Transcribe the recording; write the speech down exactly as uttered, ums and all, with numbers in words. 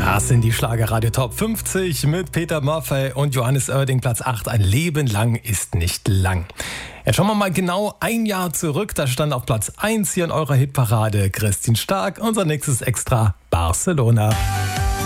Das sind die Schlagerradio Top fünfzig mit Peter Maffay und Johannes Oerding, Platz acht. Ein Leben lang ist nicht lang. Jetzt schauen wir mal genau ein Jahr zurück. Da stand auf Platz eins hier in eurer Hitparade Christine Stark. Unser nächstes Extra Barcelona.